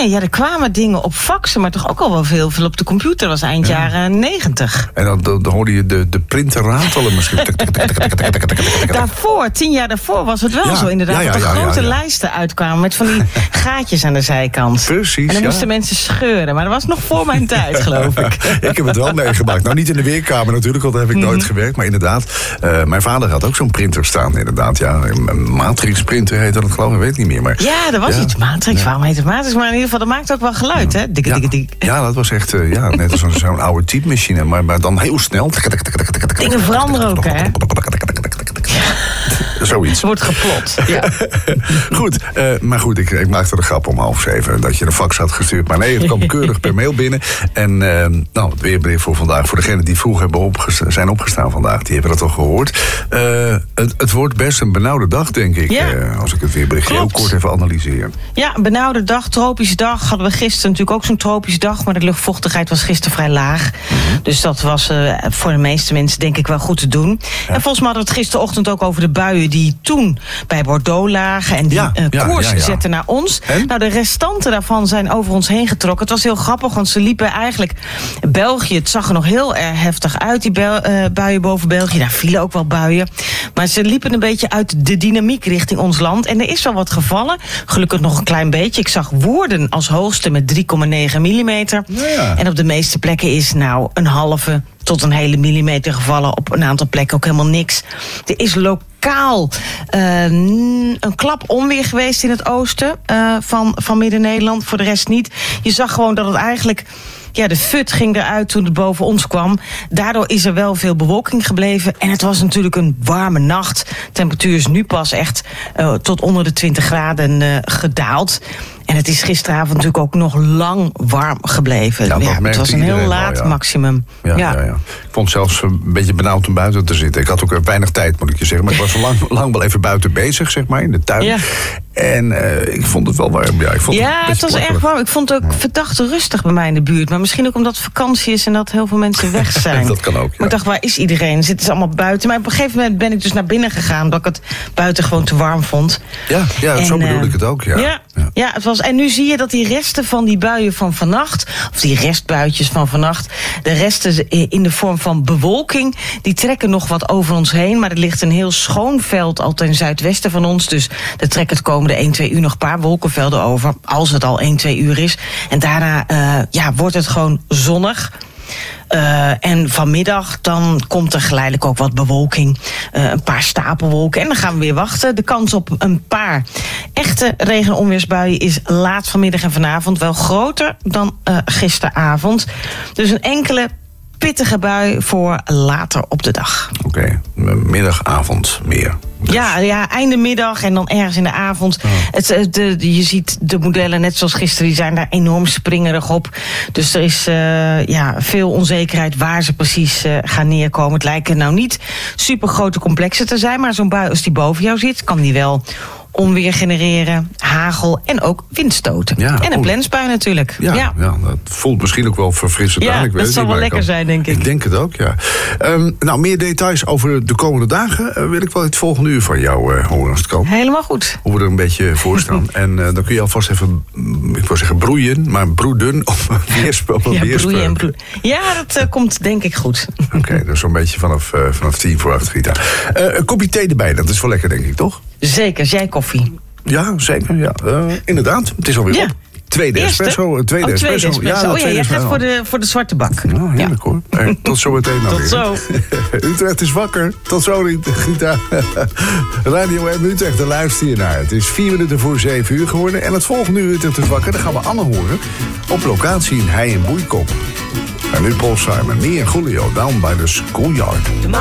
Nee, er kwamen dingen op faxen, maar toch ook al wel veel op de computer. Dat was eind jaren 90. En dan hoorde je de printer ratelen misschien. Daarvoor, 10 jaar daarvoor was het wel zo inderdaad. Dat er grote lijsten uitkwamen met van die gaatjes aan de zijkant. Precies, en dan moesten mensen scheuren. Maar dat was nog voor mijn tijd, geloof ik. Ik heb het wel meegemaakt. Nou, niet in de weerkamer natuurlijk, want daar heb ik nooit gewerkt. Maar inderdaad, mijn vader had ook zo'n printer staan, inderdaad. Ja, een Matrix printer heette dat, geloof ik, weet niet meer. Maar, er was iets Matrix. Waarom heet het Matrix? Maar in ieder geval, dat maakt ook wel geluid, hè? Ja, dat was echt, net als zo'n oude typemachine. Maar dan heel snel. Dingen veranderen ook, hè? Zoiets. Wordt geplot. Ja. Goed, maar goed, ik maakte de grap om 6:30 dat je een fax had gestuurd. Maar nee, het kwam keurig per mail binnen. En het weerbericht voor vandaag, voor degenen die vroeg zijn opgestaan vandaag, die hebben dat al gehoord. Het wordt best een benauwde dag, denk ik. Ja. Als ik het weerbericht heel kort even analyseer. Ja, een benauwde dag, tropische dag. Hadden we gisteren natuurlijk ook zo'n tropische dag, maar de luchtvochtigheid was gisteren vrij laag. Dus dat was voor de meeste mensen denk ik wel goed te doen. Ja. En volgens mij hadden we het gisterochtend ook over de buien die toen bij Bordeaux lagen en die koers zetten naar ons. En? Nou, de restanten daarvan zijn over ons heen getrokken. Het was heel grappig, want ze liepen eigenlijk België. Het zag er nog heel erg heftig uit, die buien boven België. Daar vielen ook wel buien. Maar ze liepen een beetje uit de dynamiek richting ons land. En er is wel wat gevallen. Gelukkig nog een klein beetje. Ik zag Woerden als hoogste met 3,9 millimeter. Ja. En op de meeste plekken is nou een halve tot een hele millimeter gevallen. Op een aantal plekken ook helemaal niks. Er is lokaal een klap onweer geweest in het oosten van Midden-Nederland. Voor de rest niet. Je zag gewoon dat het eigenlijk... Ja, de fut ging eruit toen het boven ons kwam. Daardoor is er wel veel bewolking gebleven. En het was natuurlijk een warme nacht. De temperatuur is nu pas echt tot onder de 20 graden gedaald. En het is gisteravond natuurlijk ook nog lang warm gebleven. Het was een heel laat maximum. Ja. Ik vond het zelfs een beetje benauwd om buiten te zitten. Ik had ook weinig tijd, moet ik je zeggen. Maar ik was lang wel even buiten bezig, zeg maar, in de tuin. Ja. En ik vond het wel warm. Het was erg warm. Ik vond het ook verdacht rustig bij mij in de buurt. Maar misschien ook omdat het vakantie is en dat heel veel mensen weg zijn. Dat kan ook, ja. Maar ik dacht, waar is iedereen? Zitten ze allemaal buiten? Maar op een gegeven moment ben ik dus naar binnen gegaan, omdat ik het buiten gewoon te warm vond. Ja, zo bedoel ik het ook, ja. Ja, het was. En nu zie je dat die resten van die buien van vannacht, of die restbuitjes van vannacht, de resten in de vorm van bewolking, die trekken nog wat over ons heen. Maar er ligt een heel schoon veld al ten zuidwesten van ons. Dus er trekken het komende 1-2 uur nog een paar wolkenvelden over, als het al 1-2 uur is. En daarna wordt het gewoon zonnig. En vanmiddag dan komt er geleidelijk ook wat bewolking. Een paar stapelwolken. En dan gaan we weer wachten. De kans op een paar echte regen- en onweersbuien is laat vanmiddag en vanavond wel groter dan gisteravond. Dus een enkele pittige bui voor later op de dag. Oké, middagavond meer. Dus. Ja, einde middag en dan ergens in de avond. Je ziet de modellen, net zoals gisteren, die zijn daar enorm springerig op. Dus er is veel onzekerheid waar ze precies gaan neerkomen. Het lijken nou niet super grote complexen te zijn, maar zo'n bui als die boven jou zit, kan die wel onweer genereren, hagel en ook windstoten. En een plensbui natuurlijk. Ja, dat voelt misschien ook wel verfrissend aan. Dat zal wel lekker zijn, denk ik. Ik denk het ook, ja. Meer details over de komende dagen wil ik wel het volgende uur van jou horen als het komt. Helemaal goed. Hoe we er een beetje voor staan. En dan kun je alvast even, ik wil zeggen broeien, maar broeden of weerspel. Ja, dat komt denk ik goed. Oké, dus zo'n beetje vanaf 7:50, Rita. Een kopje thee erbij, dat is wel lekker, denk ik, toch? Zeker, jij koffie. Ja, zeker. Ja. Inderdaad, het is alweer op. Tweede espresso. Ja, jij gaat voor de zwarte bak. Oh, heerlijk hoor. Tot zo meteen dan weer. Tot zo. Utrecht is wakker. Tot zo, Rita. Radio M Utrecht, daar luister je naar. Het is 4 minuten voor 7 uur geworden. En het volgende uur Utrecht is wakker. Dan gaan we Anne horen. Op locatie in Hei en Boeikop. En nu Paul Simon. Me en Julio down by the schoolyard.